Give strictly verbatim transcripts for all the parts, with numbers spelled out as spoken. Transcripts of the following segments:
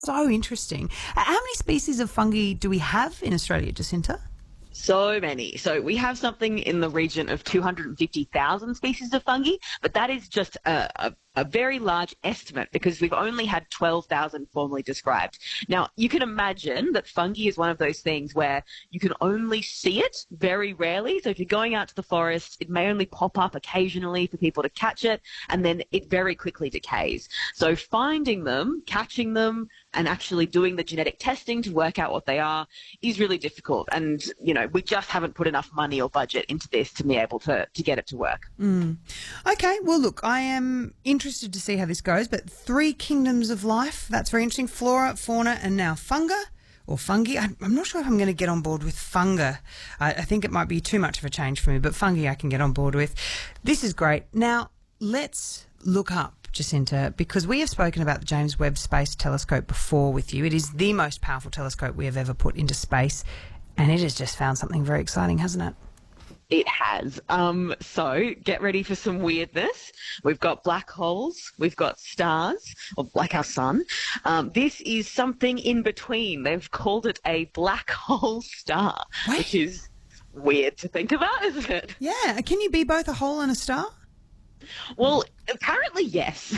So interesting. Uh, How many species of fungi do we have in Australia, Jacinta? So many. So we have something in the region of two hundred fifty thousand species of fungi, but that is just a, a, a very large estimate because we've only had twelve thousand formally described. Now, you can imagine that fungi is one of those things where you can only see it very rarely. So if you're going out to the forest, it may only pop up occasionally for people to catch it, and then it very quickly decays. So finding them, catching them, and actually doing the genetic testing to work out what they are is really difficult. And, you know, we just haven't put enough money or budget into this to be able to, to get it to work. Mm. Okay, well, look, I am interested to see how this goes, but three kingdoms of life, that's very interesting. Flora, fauna, and now funga. Or fungi. I- I'm not sure if I'm going to get on board with funga. I, I think it might be too much of a change for me, but fungi I can get on board with. This is great. Now, let's look up, Jacinta, because we have spoken about the James Webb Space Telescope before with you. It is the most powerful telescope we have ever put into space, and it has just found something very exciting, hasn't it? It has. Um, so get ready for some weirdness. We've got black holes. We've got stars, or like our sun. Um, this is something in between. They've called it a black hole star, Wait. which is weird to think about, isn't it? Yeah. Can you be both a hole and a star? Well, apparently, yes.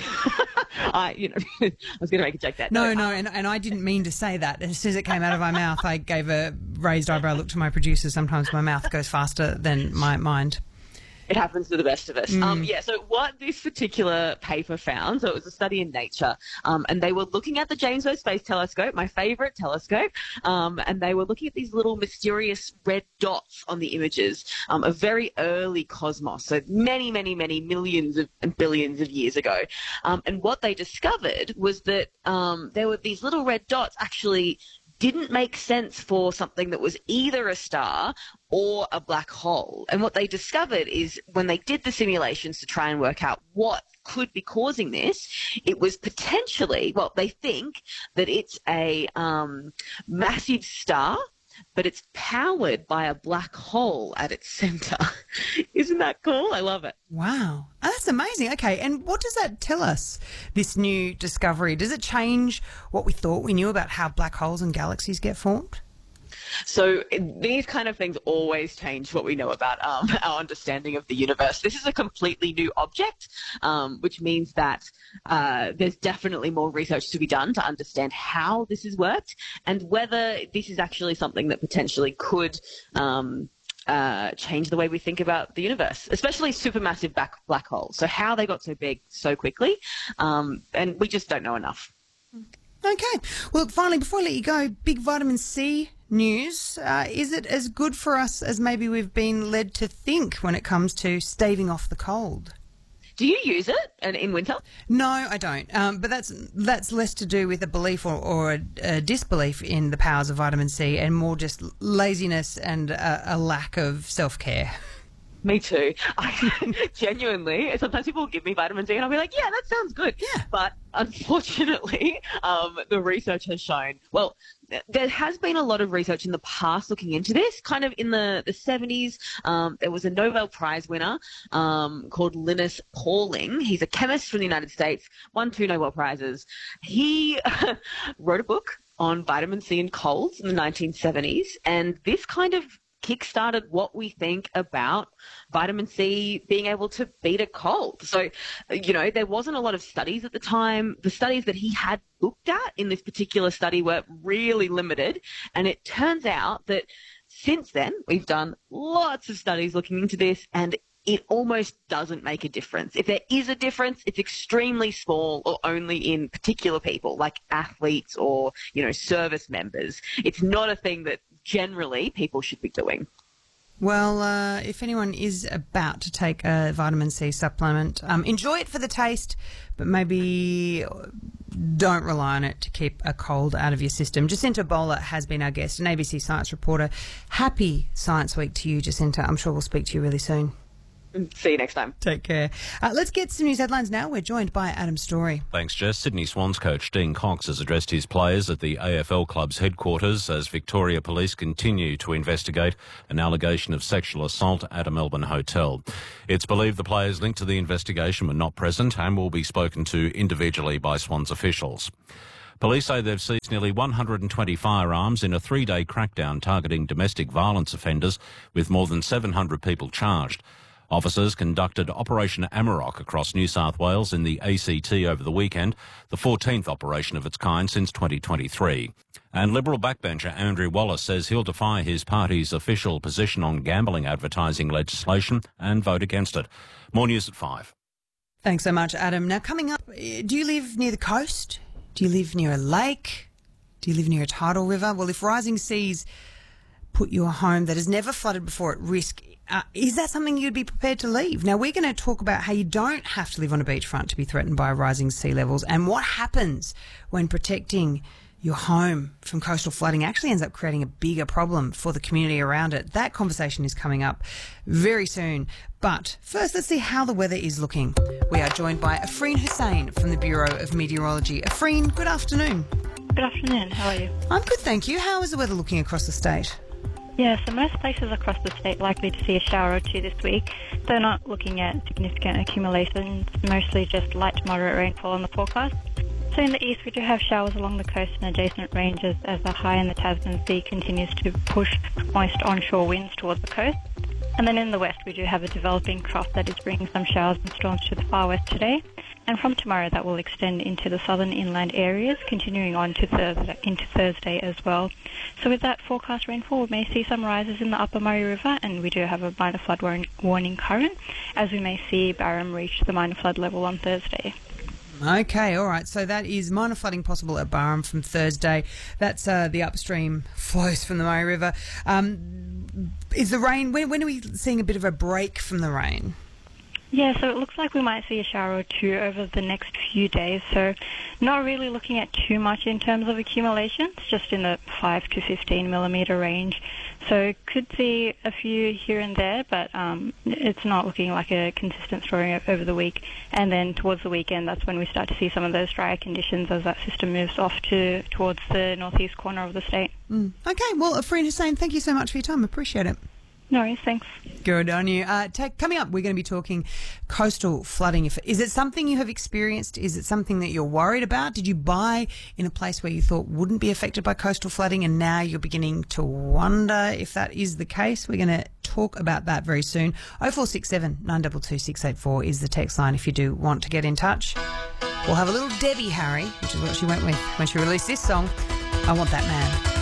I, you know, I was going to make a joke there. No, no, and, and I didn't mean to say that. As soon as it came out of my mouth, I gave a raised eyebrow look to my producer. Sometimes my mouth goes faster than my mind. It happens to the best of us. Mm. Um, yeah, so what this particular paper found, so it was a study in Nature, um, and they were looking at the James Webb Space Telescope, my favourite telescope, um, and they were looking at these little mysterious red dots on the images um, of very early cosmos, so many, many, many millions of, and billions of years ago. Um, and what they discovered was that um, there were these little red dots actually didn't make sense for something that was either a star or a black hole. And what they discovered is when they did the simulations to try and work out what could be causing this, it was potentially, well, they think that it's a um, massive star, but it's powered by a black hole at its center. Isn't that cool? I love it. Wow. Oh, that's amazing. Okay, and what does that tell us, this new discovery? Does it change what we thought we knew about how black holes and galaxies get formed? So these kind of things always change what we know about um, our understanding of the universe. This is a completely new object, um, which means that uh, there's definitely more research to be done to understand how this has worked and whether this is actually something that potentially could um, uh, change the way we think about the universe, especially supermassive back black holes. So how they got so big so quickly, um, and we just don't know enough. Okay. Well, finally, before I let you go, big vitamin C news. Uh, is it as good for us as maybe we've been led to think when it comes to staving off the cold? Do you use it in in winter? No, I don't. Um, but that's that's less to do with a belief or, or a, a disbelief in the powers of vitamin C and more just laziness and a, a lack of self-care. Me too. I genuinely, sometimes people will give me vitamin D and I'll be like, yeah, that sounds good. Yeah. But unfortunately, um, the research has shown, well, there has been a lot of research in the past looking into this. Kind of in the, the seventies, um, there was a Nobel Prize winner um, called Linus Pauling. He's a chemist from the United States, won two Nobel Prizes. He wrote a book on vitamin C and colds in the nineteen seventies, and this kind of kickstarted what we think about vitamin C being able to beat a cold. So, you know, there wasn't a lot of studies at the time. The studies that he had looked at in this particular study were really limited. And it turns out that since then, we've done lots of studies looking into this, and it almost doesn't make a difference. If there is a difference, it's extremely small or only in particular people like athletes or, you know, service members. It's not a thing that generally people should be doing. Well, uh, if anyone is about to take a vitamin C supplement, um, enjoy it for the taste, but maybe don't rely on it to keep a cold out of your system. Jacinta Bowler has been our guest, an A B C Science reporter. Happy Science Week to you, Jacinta. I'm sure we'll speak to you really soon. See you next time. Take care. Uh, let's get some news headlines now. We're joined by Adam Story. Thanks, Jess. Sydney Swans coach Dean Cox has addressed his players at the A F L club's headquarters as Victoria Police continue to investigate an allegation of sexual assault at a Melbourne hotel. It's believed the players linked to the investigation were not present and will be spoken to individually by Swans officials. Police say they've seized nearly one hundred twenty firearms in a three-day crackdown targeting domestic violence offenders, with more than seven hundred people charged. Officers conducted Operation Amarok across New South Wales in the A C T over the weekend, the fourteenth operation of its kind since twenty twenty-three. And Liberal backbencher Andrew Wallace says he'll defy his party's official position on gambling advertising legislation and vote against it. More news at five. Thanks so much, Adam. Now, coming up, do you live near the coast? Do you live near a lake? Do you live near a tidal river? Well, if rising seas put your home that has never flooded before at risk, Uh, is that something you'd be prepared to leave? Now, we're going to talk about how you don't have to live on a beachfront to be threatened by rising sea levels, and what happens when protecting your home from coastal flooding actually ends up creating a bigger problem for the community around it. That conversation is coming up very soon. But first, let's see how the weather is looking. We are joined by Afreen Hussain from the Bureau of Meteorology. Afreen, good afternoon. Good afternoon. How are you? I'm good, thank you. How is the weather looking across the state? Yeah, so most places across the state likely to see a shower or two this week. They're not looking at significant accumulations, mostly just light to moderate rainfall on the forecast. So in the east, we do have showers along the coast and adjacent ranges as the high in the Tasman Sea continues to push moist onshore winds towards the coast. And then in the west, we do have a developing trough that is bringing some showers and storms to the far west today. And from tomorrow, that will extend into the southern inland areas, continuing on to Thursday, into Thursday as well. So with that forecast rainfall, we may see some rises in the upper Murray River, and we do have a minor flood warning, warning current, as we may see Barham reach the minor flood level on Thursday. Okay, all right. So that is minor flooding possible at Barham from Thursday. That's uh, the upstream flows from the Murray River. Um, is the rain, when, when are we seeing a bit of a break from the rain? Yeah, so it looks like we might see a shower or two over the next few days. So not really looking at too much in terms of accumulations, just in the five to fifteen millimetre range. So could see a few here and there, but um, it's not looking like a consistent story over the week. And then towards the weekend, that's when we start to see some of those drier conditions as that system moves off to towards the northeast corner of the state. Mm. Okay, well, Afreen Hussain, thank you so much for your time. Appreciate it. No worries, thanks. Good on you. Uh, take, coming up, we're going to be talking coastal flooding. If, is it something you have experienced? Is it something that you're worried about? Did you buy in a place where you thought wouldn't be affected by coastal flooding, and now you're beginning to wonder if that is the case? We're going to talk about that very soon. oh four six seven, nine two two, six eight four is the text line if you do want to get in touch. We'll have a little Debbie Harry, which is what she went with when she released this song, I Want That Man.